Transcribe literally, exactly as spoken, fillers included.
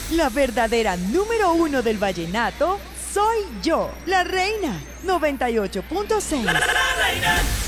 La verdadera número uno del vallenato soy yo, la reina noventa y ocho punto seis. La, la, la reina.